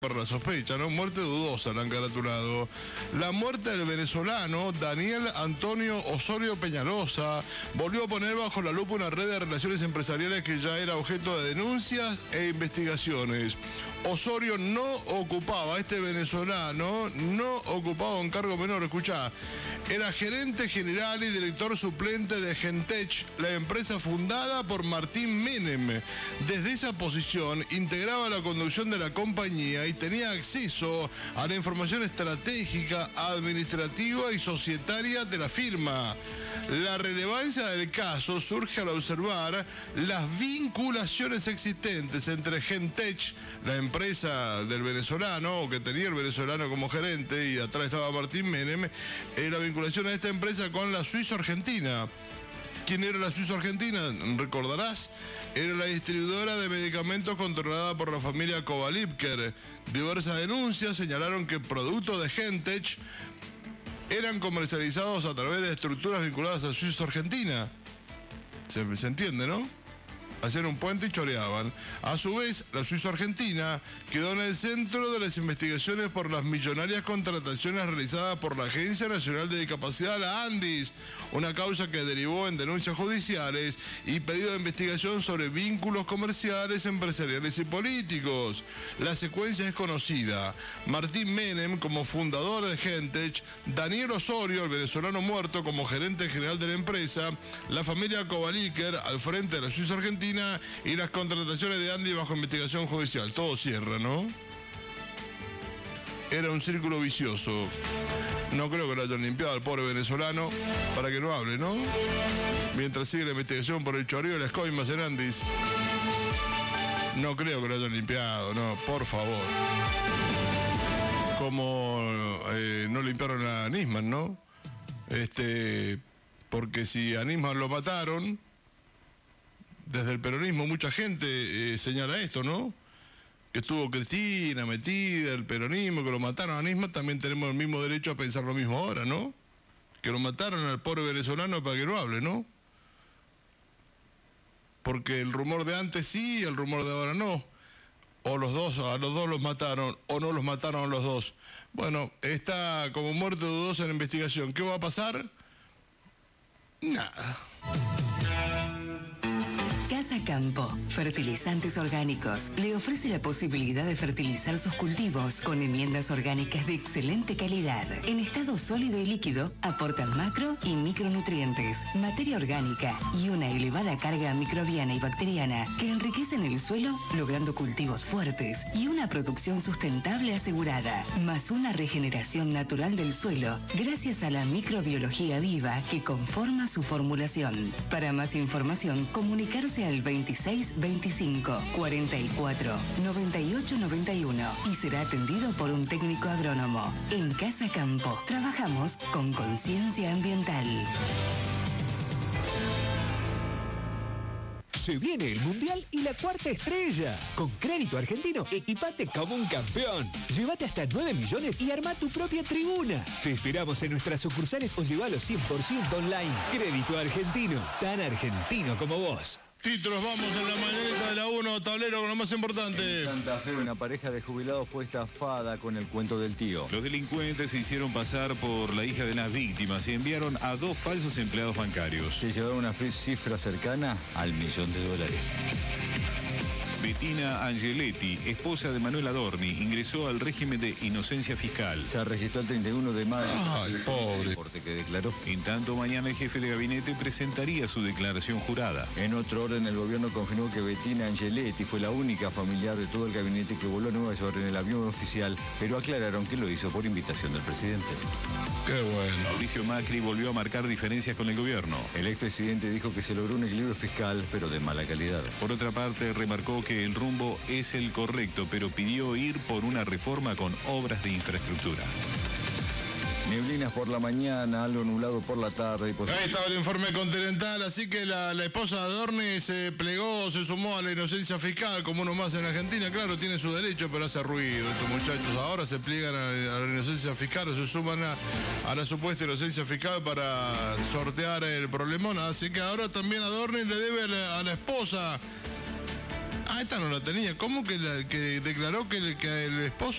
por la sospecha, ¿no? Muerte dudosa, la han caratulado. La muerte del venezolano Daniel Antonio Osorio Peñalosa volvió a poner bajo la lupa una red de relaciones empresariales que ya era objeto de denuncias e investigaciones. Osorio no ocupaba, este venezolano no ocupaba un cargo menor, escuchá. Era gerente general y director suplente de Gentech, la empresa fundada por Martín Menem. Desde esa posición integraba la conducción de la compañía y tenía acceso a la información estratégica, administrativa y societaria de la firma. La relevancia del caso surge al observar las vinculaciones existentes entre Gentech, la empresa del venezolano, o que tenía el venezolano como gerente, y atrás estaba Martín Menem, la vinculación de esta empresa con la Suizo-Argentina. ¿Quién era la Suizo-Argentina? Recordarás, era la distribuidora de medicamentos controlada por la familia Kovalipker. Diversas denuncias señalaron que productos de Gentech eran comercializados a través de estructuras vinculadas a Suizo-Argentina. ¿Se entiende, no? Hacían un puente y choreaban. A su vez, la Suizo-Argentina quedó en el centro de las investigaciones por las millonarias contrataciones realizadas por la Agencia Nacional de Discapacidad, la ANDIS, una causa que derivó en denuncias judiciales y pedido de investigación sobre vínculos comerciales, empresariales y políticos. La secuencia es conocida. Martín Menem como fundador de Gentech, Daniel Osorio, el venezolano muerto, como gerente general de la empresa, la familia Kovalipker al frente de la Suizo-Argentina, y las contrataciones de Andy bajo investigación judicial. Todo cierra, ¿no? Era un círculo vicioso. No creo que lo hayan limpiado al pobre venezolano para que no hable, ¿no? Mientras sigue la investigación por el choreo de las coimas en Andis. No creo que lo hayan limpiado, no, por favor. Como no limpiaron a Nisman, ¿no? Porque si a Nisman lo mataron, desde el peronismo mucha gente señala esto, ¿no? Que estuvo Cristina metida, el peronismo, que lo mataron a Nisman, también tenemos el mismo derecho a pensar lo mismo ahora, ¿no? Que lo mataron al pobre venezolano para que no hable, ¿no? Porque el rumor de antes sí, el rumor de ahora no. O los dos, a los dos los mataron, o no los mataron a los dos. Bueno, está como muerte dudosa en la investigación. ¿Qué va a pasar? Nada. Casa Campo, fertilizantes orgánicos, le ofrece la posibilidad de fertilizar sus cultivos con enmiendas orgánicas de excelente calidad. En estado sólido y líquido, aportan macro y micronutrientes, materia orgánica y una elevada carga microbiana y bacteriana que enriquecen el suelo, logrando cultivos fuertes y una producción sustentable asegurada, más una regeneración natural del suelo gracias a la microbiología viva que conforma su formulación. Para más información, comunicarse al 26 25 44 98 91 y será atendido por un técnico agrónomo. En Casa Campo trabajamos con conciencia ambiental. Se viene el Mundial y la cuarta estrella. Con Crédito Argentino, equipate como un campeón. Llévate hasta 9 millones y arma tu propia tribuna. Te esperamos en nuestras sucursales o llévalo 100% online. Crédito Argentino, tan argentino como vos. Títulos, vamos en la mañanita de la 1, tablero con lo más importante. En Santa Fe, una pareja de jubilados fue estafada con el cuento del tío. Los delincuentes se hicieron pasar por la hija de las víctimas y enviaron a 2 falsos empleados bancarios. Se llevaron una cifra cercana al $1.000.000. Bettina Angeletti, esposa de Manuel Adorni, ingresó al régimen de inocencia fiscal. Se registró el 31 de mayo. Ay, pobre. Que declaró. En tanto, mañana el jefe de gabinete presentaría su declaración jurada. En otro orden, el gobierno confirmó que Bettina Angeletti fue la única familiar de todo el gabinete que voló a Nueva York en el avión oficial, pero aclararon que lo hizo por invitación del presidente. Qué bueno. Mauricio Macri volvió a marcar diferencias con el gobierno. El expresidente dijo que se logró un equilibrio fiscal, pero de mala calidad. Por otra parte, remarcó que el rumbo es el correcto, pero pidió ir por una reforma con obras de infraestructura. Neblinas por la mañana, algo nublado por la tarde. Ahí estaba el informe continental, así que la esposa de Adorni se plegó, se sumó a la inocencia fiscal, como uno más en Argentina. Claro, tiene su derecho, pero hace ruido estos muchachos. Ahora se pliegan a la inocencia fiscal o se suman a la supuesta inocencia fiscal para sortear el problemón. Así que ahora también Adorni le debe a la esposa. esta no la tenía. ¿Cómo que declaró que el esposo